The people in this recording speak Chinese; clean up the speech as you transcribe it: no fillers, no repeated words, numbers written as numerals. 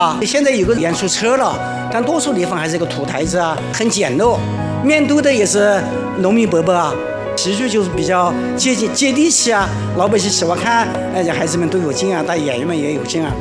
现在有个演出车了，但多数地方还是一个土台子啊，很简陋。面对的也是农民伯伯啊，戏剧就是比较接地气啊，老百姓喜欢看，而且孩子们都有劲啊，大演员们也有劲啊。